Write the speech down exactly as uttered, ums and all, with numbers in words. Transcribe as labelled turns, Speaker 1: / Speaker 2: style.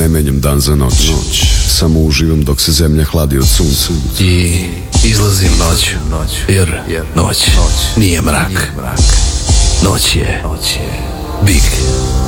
Speaker 1: ne menjam dan za noć. Samo uživam dok se zemlja hladi od sunca.
Speaker 2: I izlazim noću, jer noć nije mrak. Noć je Big